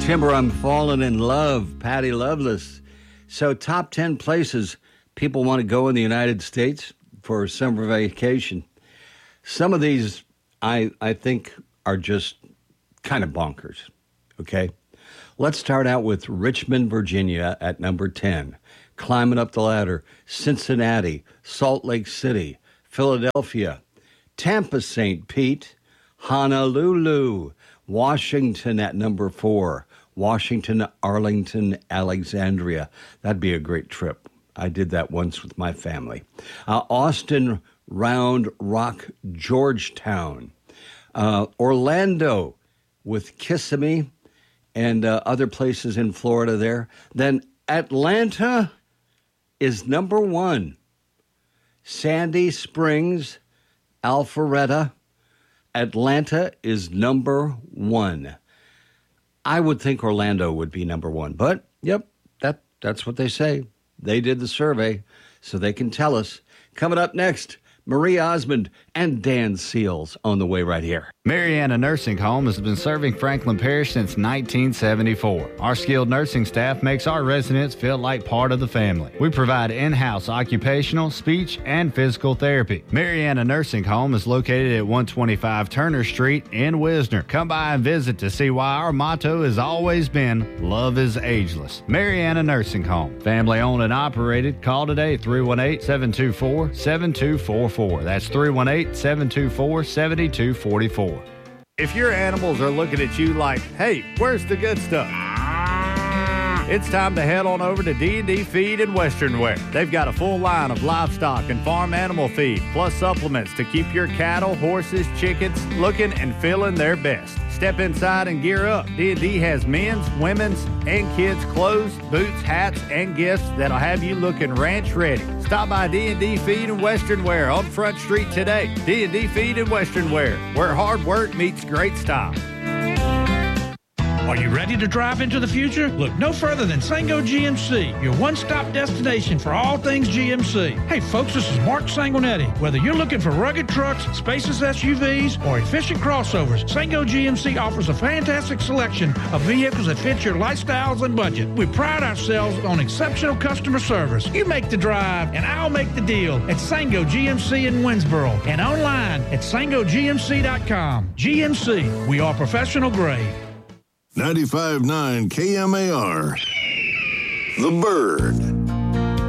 Timber, I'm falling in love. Patty Loveless. So top 10 places people want to go in the United States for summer vacation. Some of these I think are just kind of bonkers, okay? Let's start out with Richmond, Virginia at number 10. Climbing up the ladder, Cincinnati, Salt Lake City, Philadelphia, Tampa, St. Pete, Honolulu, Washington at number 4. Washington, Arlington, Alexandria. That'd be a great trip. I did that once with my family. Austin, Round Rock, Georgetown. Orlando with Kissimmee and other places in Florida there. Then Atlanta is number 1. Sandy Springs, Alpharetta. Atlanta is number 1. I would think Orlando would be number 1, but yep, that's what they say. They did the survey, so they can tell us. Coming up next, Marie Osmond and Dan Seals on the way right here. Mariana Nursing Home has been serving Franklin Parish since 1974. Our skilled nursing staff makes our residents feel like part of the family. We provide in-house occupational, speech, and physical therapy. Mariana Nursing Home is located at 125 Turner Street in Wisner. Come by and visit to see why our motto has always been, love is ageless. Mariana Nursing Home. Family owned and operated. Call today, 318-724-7244. That's 318-724-7244. If your animals are looking at you like, hey, where's the good stuff? It's time to head on over to D&D Feed and Western Wear. They've got a full line of livestock and farm animal feed, plus supplements to keep your cattle, horses, chickens looking and feeling their best. Step inside and gear up. D&D has men's, women's, and kids' clothes, boots, hats, and gifts that'll have you looking ranch ready. Stop by D&D Feed and Western Wear on Front Street today. D&D Feed and Western Wear, where hard work meets great style. Are you ready to drive into the future? Look no further than Sango GMC, your one-stop destination for all things GMC. Hey folks, this is Mark Sanguinetti. Whether you're looking for rugged trucks, spacious SUVs, or efficient crossovers, Sango GMC offers a fantastic selection of vehicles that fit your lifestyles and budget. We pride ourselves on exceptional customer service. You make the drive, and I'll make the deal at Sango GMC in Winsboro and online at sangogmc.com. GMC, we are professional grade. 95.9 KMAR. The Bird.